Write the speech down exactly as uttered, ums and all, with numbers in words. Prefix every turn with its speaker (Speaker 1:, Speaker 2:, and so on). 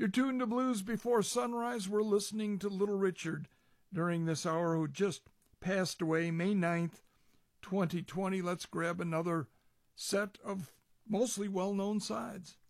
Speaker 1: You're tuned to Blues Before Sunrise. We're listening to Little Richard during this hour, who just passed away May ninth, twenty twenty. Let's grab another set of mostly well-known sides.